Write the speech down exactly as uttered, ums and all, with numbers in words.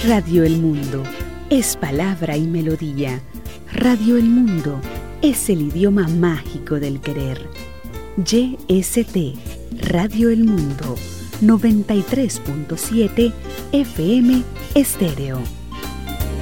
Radio El Mundo es palabra y melodía. Radio El Mundo es el idioma mágico del querer. Y S T, Radio El Mundo, noventa y tres punto siete F M Estéreo.